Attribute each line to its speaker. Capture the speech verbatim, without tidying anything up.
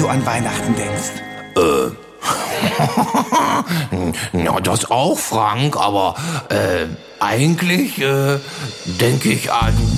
Speaker 1: du an Weihnachten denkst.
Speaker 2: Äh. Ja, das auch, Frank, aber äh, eigentlich äh, denke ich an